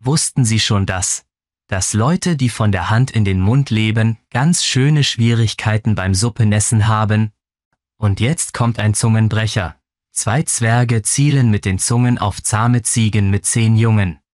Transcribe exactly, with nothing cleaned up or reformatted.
wussten sie schon das, dass Leute, die von der Hand in den Mund leben, ganz schöne Schwierigkeiten beim Suppenessen haben? Und jetzt kommt ein Zungenbrecher. Zwei Zwerge zielen mit den Zungen auf zahme Ziegen mit zehn Jungen.